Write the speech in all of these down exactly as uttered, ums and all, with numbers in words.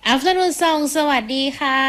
Afternoon Song สวัสดีค่ะ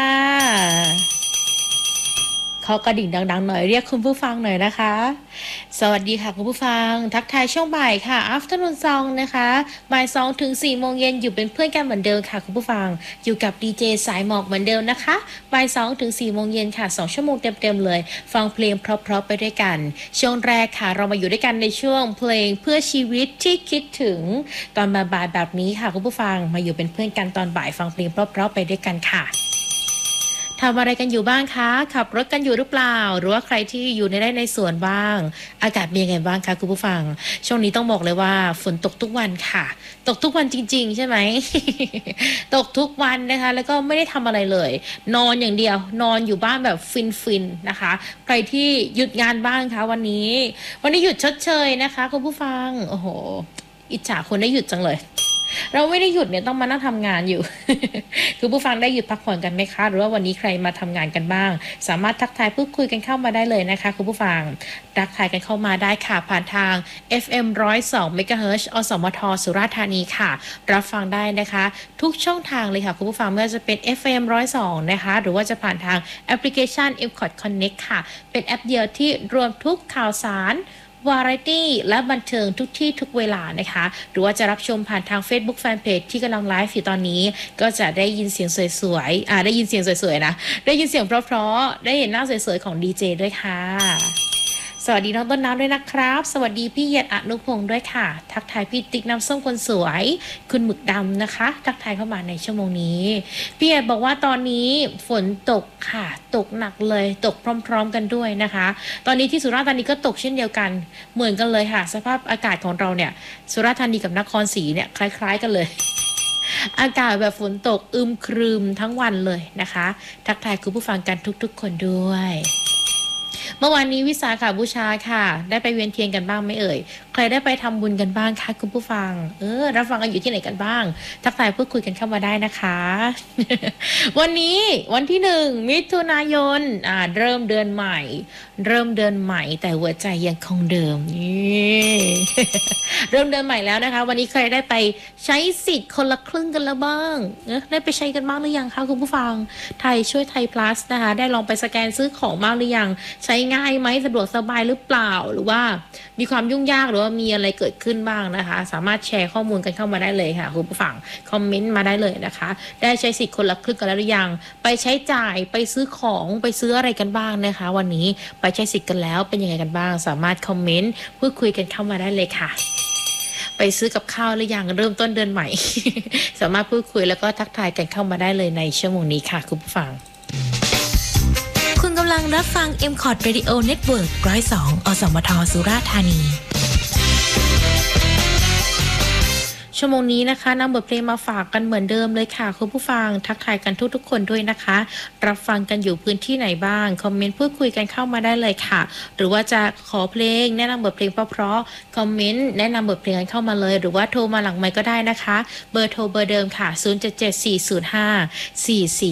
เขากระดิ่งดังๆหน่อยเรียกคุณผู้ฟังหน่อยนะคะสวัสดีค่ะคุณผู้ฟังทักทายช่วงบ่ายค่ะ Afternoon Song นะคะบ่ายสองถึงสี่โมงเย็นอยู่เป็นเพื่อนกันเหมือนเดิมค่ะคุณผู้ฟังอยู่กับดีเจสายหมอกเหมือนเดิมนะคะบ่ายสองถึงสี่โมงเย็นค่ะสองชั่วโมงเต็มๆเลยฟังเพลงเพราะๆไปด้วยกันช่วงแรกค่ะเรามาอยู่ด้วยกันในช่วงเพลงเพื่อชีวิตที่คิดถึงตอนบ่ายๆแบบนี้ค่ะคุณผู้ฟังมาอยู่เป็นเพื่อนกันตอนบ่ายฟังเพลงเพราะๆไปด้วยกันค่ะทำอะไรกันอยู่บ้างคะขับรถกันอยู่หรือเปล่าหรือว่าใครที่อยู่ในไร่ในสวนบ้างอากาศเป็นยังไงบ้างคะคุณผู้ฟังช่วงนี้ต้องบอกเลยว่าฝนตกทุกวันค่ะตกทุกวันจริงๆใช่ไหม ตกทุกวันนะคะแล้วก็ไม่ได้ทำอะไรเลยนอนอย่างเดียวนอนอยู่บ้านแบบฟินๆนะคะใครที่หยุดงานบ้างคะวันนี้วันนี้หยุดชดเชยนะคะคุณผู้ฟังโอ้โหอิจฉาคนได้หยุดจังเลยเราไม่ได้หยุดเนี่ยต้องมานั่งทำงานอยู่ คือผู้ฟังได้หยุดพักผ่อนกันไหมคะหรือว่าวันนี้ใครมาทำงานกันบ้างสามารถทักทายพูดคุยกันเข้ามาได้เลยนะคะคุณผู้ฟังทักทายกันเข้ามาได้ค่ะผ่านทาง เอฟ เอ็ม หนึ่งศูนย์สอง เมกะเฮิรตซ์ อสมทสุราษฎร์ธานีค่ะรับฟังได้นะคะทุกช่องทางเลยค่ะคุณผู้ฟังไม่ว่าจะเป็น เอฟ เอ็ม หนึ่งศูนย์สอง นะคะหรือว่าจะผ่านทางแอปพลิเคชัน เอ็ม คอท Connect ค่ะเป็นแอปเดียวที่รวมทุกข่าวสารวาไรตี้และบันเทิงทุกที่ทุกเวลานะคะหรือว่าจะรับชมผ่านทาง Facebook Fanpage ที่กำลังไลฟ์อยู่ตอนนี้ก็จะได้ยินเสียงสวยๆอ่าได้ยินเสียงสวยๆนะได้ยินเสียงเพราะๆได้เห็นหน้าสวยๆของดีเจด้วยค่ะสวัสดีน้องต้นน้ำด้วยนะครับสวัสดีพี่เอียดอนุพงศ์ด้วยค่ะทักทายพี่ติ๊กน้ำส้มคนสวยคุณหมึกดำนะคะทักทายเข้ามาในชั่วโมงนี้พี่เอียดบอกว่าตอนนี้ฝนตกค่ะตกหนักเลยตกพร้อมๆกันด้วยนะคะตอนนี้ที่สุราษฎร์ธานีก็ตกเช่นเดียวกันเหมือนกันเลยค่ะสภาพอากาศของเราเนี่ยสุราษฎร์ธานีกับนครศรีเนี่ยคล้ายๆกันเลยอากาศแบบฝนตกอึมครึมทั้งวันเลยนะคะทักทายคุณผู้ฟังกันทุกๆคนด้วยเมื่อวานนี้วิสาขบูชาค่ะได้ไปเวียนเทียนกันบ้างไหมเอ่ยใครได้ไปทำบุญกันบ้างคะคุณผู้ฟังเออรับฟังกันอยู่ที่ไหนกันบ้างทักทายพูดคุยกันเข้ามาได้นะคะ วันนี้วันที่หนึ่งมิถุนายนอ่าเริ่มเดือนใหม่เริ่มเดือนใหม่แต่หัวใจยังคงเดิมนี่ เริ่มเดือนใหม่แล้วนะคะวันนี้ใครได้ไปใช้สิทธิ์คนละครึ่งกันแล้วบ้างเออได้ไปใช้กันบ้างหรือยังคะคุณผู้ฟังไทยช่วยไทย plus นะคะได้ลองไปสแกนซื้อของบ้างหรือยังใช้ง่ายไหมสะดวกสบายหรือเปล่าหรือว่ามีความยุ่งยากหรือว่ามีอะไรเกิดขึ้นบ้างนะคะสามารถแชร์ข้อมูลกันเข้ามาได้เลยค่ะคุณผู้ฟังคอมเมนต์มาได้เลยนะคะได้ใช้สิทธิ์คนละครึ่งกันแล้วหรือยังไปใช้จ่ายไปซื้อของไปซื้ออะไรกันบ้างนะคะวันนี้ไปใช้สิทธิ์กันแล้วเป็นยังไงกันบ้างสามารถคอมเมนต์พูดคุยกันเข้ามาได้เลยค่ะไปซื้อกับข้าวหรือยังเริ่มต้นเดือนใหม่ สามารถพูดคุยแล้วก็ทักทายกันเข้ามาได้เลยในชั่วโมงนี้ค่ะคุณผู้ฟังคุณกำลังรับฟัง เอ็ม คอท Radio Network หนึ่งศูนย์สอง อสมทสุราษฎร์ธานีชั่วโมงนี้นะคะนำบทเพลงมาฝากกันเหมือนเดิมเลยค่ะคุณผู้ฟังทักทายกันทุกๆคนด้วยนะคะรับฟังกันอยู่พื้นที่ไหนบ้างคอมเมนต์พูดคุยกันเข้ามาได้เลยค่ะหรือว่าจะขอเพลงแนะนำบทเพลงเพราะๆคอมเมนต์แนะนำบทเพลงกันเข้ามาเลยหรือว่าโทรมาหลังไมค์ก็ได้นะคะเบอร์โทรเบอร์เดิมค่ะศูนย์ เจ็ด เจ็ด สี่ ศูนย์ ห้า สี่ สี่